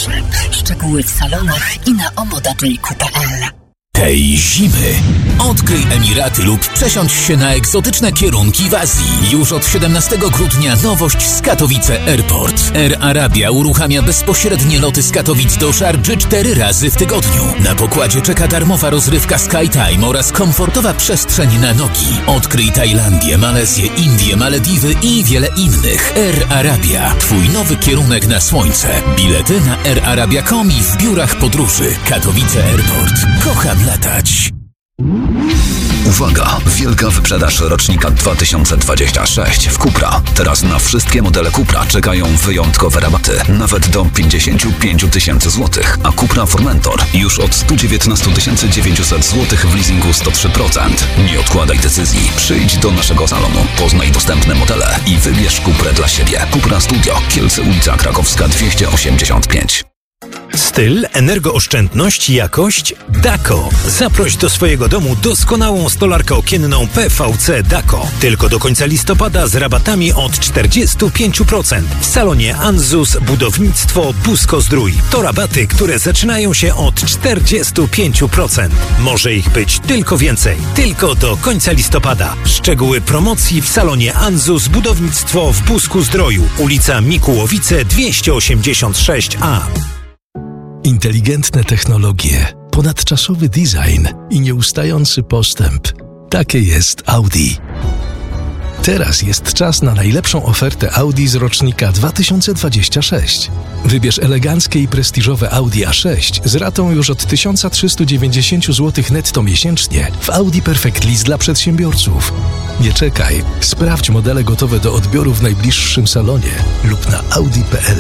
sprzedaży. Szczegóły w salonach i na omoda.pl. Tej zimy odkryj Emiraty lub przesiądź się na egzotyczne kierunki w Azji. Już od 17 grudnia nowość z Katowice Airport. Air Arabia uruchamia bezpośrednie loty z Katowic do Szardży 4 razy w tygodniu. Na pokładzie czeka darmowa rozrywka SkyTime oraz komfortowa przestrzeń na nogi. Odkryj Tajlandię, Malezję, Indię, Malediwy i wiele innych. Air Arabia. Twój nowy kierunek na słońce. Bilety na airarabia.com i w biurach podróży. Katowice Airport. Kocham latać. Uwaga! Wielka wyprzedaż rocznika 2026 w Cupra. Teraz na wszystkie modele Cupra czekają wyjątkowe rabaty. Nawet do 55 000 złotych. A Cupra Formentor już od 119 900 złotych w leasingu 103%. Nie odkładaj decyzji. Przyjdź do naszego salonu. Poznaj dostępne modele i wybierz Cuprę dla siebie. Cupra Studio. Kielce, ulica Krakowska 285. Styl, energooszczędność, jakość? Dako. Zaproś do swojego domu doskonałą stolarkę okienną PVC Dako. Tylko do końca listopada z rabatami od 45%. W salonie Anzus Budownictwo Pusko-Zdrój. To rabaty, które zaczynają się od 45%. Może ich być tylko więcej. Tylko do końca listopada. Szczegóły promocji w salonie Anzus Budownictwo w Pusku-Zdroju. Ulica Mikułowice 286A. Inteligentne technologie, ponadczasowy design i nieustający postęp. Takie jest Audi. Teraz jest czas na najlepszą ofertę Audi z rocznika 2026. Wybierz eleganckie i prestiżowe Audi A6 z ratą już od 1390 zł netto miesięcznie w Audi Perfect Lease dla przedsiębiorców. Nie czekaj, sprawdź modele gotowe do odbioru w najbliższym salonie lub na audi.pl.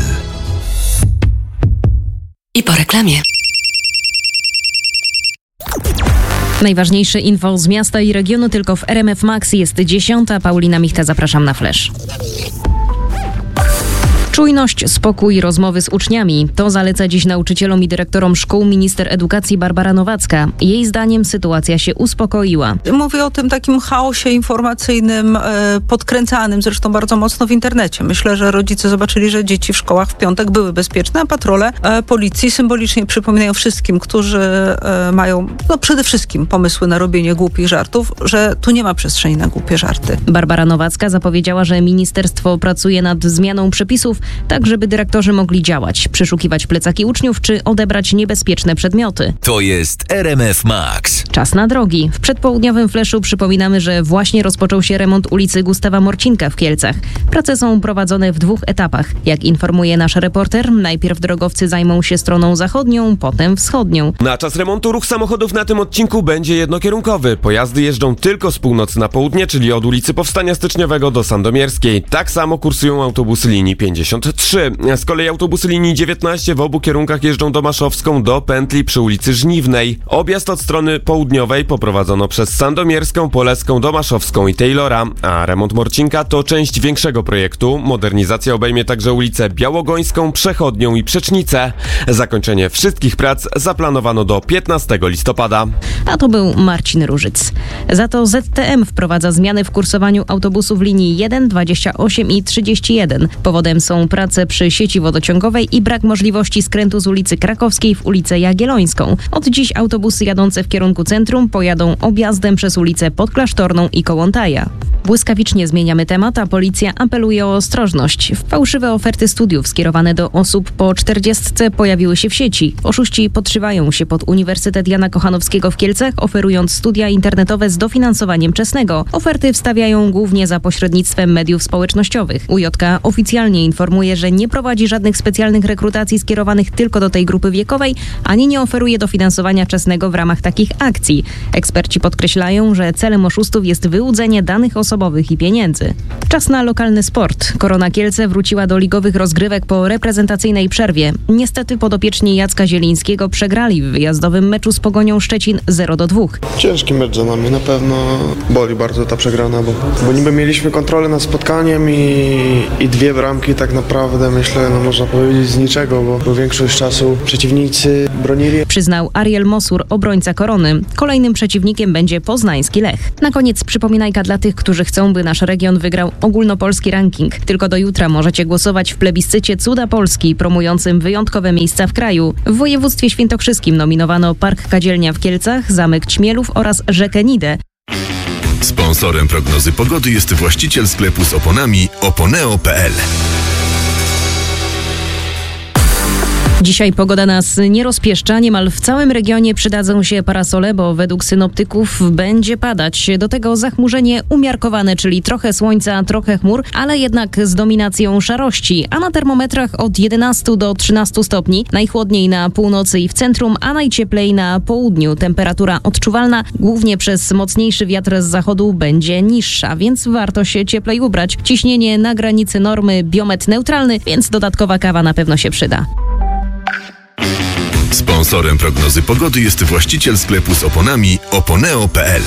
I po reklamie. Najważniejsze info z miasta i regionu tylko w RMF Max. Jest 10. Paulina Michta, zapraszam na flash. Czujność, spokój, rozmowy z uczniami. To zaleca dziś nauczycielom i dyrektorom szkół minister edukacji Barbara Nowacka. Jej zdaniem sytuacja się uspokoiła. Mówię o tym takim chaosie informacyjnym, podkręcanym zresztą bardzo mocno w internecie. Myślę, że rodzice zobaczyli, że dzieci w szkołach w piątek były bezpieczne, a patrole policji symbolicznie przypominają wszystkim, którzy mają przede wszystkim pomysły na robienie głupich żartów, że tu nie ma przestrzeni na głupie żarty. Barbara Nowacka zapowiedziała, że ministerstwo pracuje nad zmianą przepisów, tak żeby dyrektorzy mogli działać, przeszukiwać plecaki uczniów czy odebrać niebezpieczne przedmioty. To jest RMF Max. Czas na drogi. W przedpołudniowym fleszu przypominamy, że właśnie rozpoczął się remont ulicy Gustawa Morcinka w Kielcach. Prace są prowadzone w 2 etapach. Jak informuje nasz reporter, najpierw drogowcy zajmą się stroną zachodnią, potem wschodnią. Na czas remontu ruch samochodów na tym odcinku będzie jednokierunkowy. Pojazdy jeżdżą tylko z północy na południe, czyli od ulicy Powstania Styczniowego do Sandomierskiej. Tak samo kursują autobusy linii 53. Z kolei autobusy linii 19 w obu kierunkach jeżdżą Domaszowską do pętli przy ulicy Żniwnej. Objazd od strony południowej poprowadzono przez Sandomierską, Poleską, Domaszowską i Taylora, a remont Morcinka to część większego projektu. Modernizacja obejmie także ulicę Białogońską, Przechodnią i Przecznicę. Zakończenie wszystkich prac zaplanowano do 15 listopada. A to był Marcin Różyc. Za to ZTM wprowadza zmiany w kursowaniu autobusów linii 1, 28 i 31. Powodem są prace przy sieci wodociągowej i brak możliwości skrętu z ulicy Krakowskiej w ulicę Jagiellońską. Od dziś autobusy jadące w kierunku centrum pojadą objazdem przez ulicę Podklasztorną i Kołłątaja. Błyskawicznie zmieniamy temat, a policja apeluje o ostrożność. Fałszywe oferty studiów skierowane do osób po 40 pojawiły się w sieci. Oszuści podszywają się pod Uniwersytet Jana Kochanowskiego w Kielcach, oferując studia internetowe z dofinansowaniem czesnego. Oferty wstawiają głównie za pośrednictwem mediów społecznościowych. UJK oficjalnie informuje, że nie prowadzi żadnych specjalnych rekrutacji skierowanych tylko do tej grupy wiekowej, ani nie oferuje dofinansowania czesnego w ramach takich akcji. Eksperci podkreślają, że celem oszustów jest wyłudzenie danych osobowych i pieniędzy. Czas na lokalny sport. Korona Kielce wróciła do ligowych rozgrywek po reprezentacyjnej przerwie. Niestety podopieczni Jacka Zielińskiego przegrali w wyjazdowym meczu z Pogonią Szczecin 0-2. Ciężki mecz za nami, na pewno boli bardzo ta przegrana, bo niby mieliśmy kontrolę nad spotkaniem i 2 bramki tak naprawdę naprawdę myślę, można powiedzieć z niczego, bo większość czasu przeciwnicy bronili. Przyznał Ariel Mosur, obrońca Korony. Kolejnym przeciwnikiem będzie poznański Lech. Na koniec przypominajka dla tych, którzy chcą, by nasz region wygrał ogólnopolski ranking. Tylko do jutra możecie głosować w plebiscycie Cuda Polski, promującym wyjątkowe miejsca w kraju. W województwie świętokrzyskim nominowano Park Kadzielnia w Kielcach, Zamek Ćmielów oraz rzekę Nidę. Sponsorem prognozy pogody jest właściciel sklepu z oponami oponeo.pl. Dzisiaj pogoda nas nie rozpieszcza. Niemal w całym regionie przydadzą się parasole, bo według synoptyków będzie padać. Do tego zachmurzenie umiarkowane, czyli trochę słońca, trochę chmur, ale jednak z dominacją szarości. A na termometrach od 11 do 13 stopni. Najchłodniej na północy i w centrum, a najcieplej na południu. Temperatura odczuwalna głównie przez mocniejszy wiatr z zachodu będzie niższa, więc warto się cieplej ubrać. Ciśnienie na granicy normy, biometr neutralny, więc dodatkowa kawa na pewno się przyda. Sponsorem prognozy pogody jest właściciel sklepu z oponami oponeo.pl.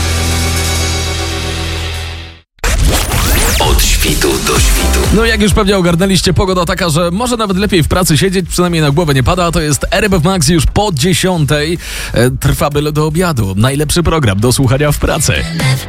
Od świtu do świtu. No jak już pewnie ogarnęliście, pogoda taka, że może nawet lepiej w pracy siedzieć, przynajmniej na głowę nie pada. To jest RMF Max już po 10:00. Trwa byle do obiadu. Najlepszy program do słuchania w pracy.